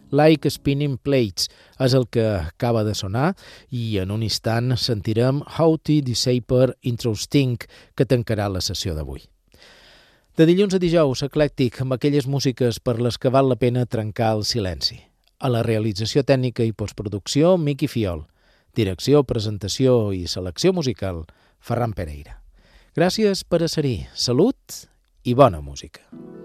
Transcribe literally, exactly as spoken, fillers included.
Like Spinning Plates és el que acaba de sonar i en un instant sentirem How to Decipher Interesting, que tancarà la sessió d'avui. De dilluns a dijous, eclèctic, amb aquelles músiques per les que val la pena trencar el silenci. A la realització tècnica i postproducció, Miqui Fiol. Direcció, presentació i selecció musical, Ferran Pereira. Gràcies per a ser-hi. Salut i bona música.